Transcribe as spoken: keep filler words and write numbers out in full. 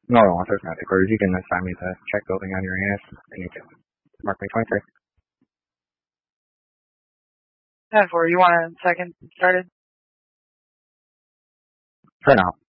No, no, it's automatic. Or you can assign me the check building on your ass and you can mark me twenty-three. ten four, you want a second started? For now.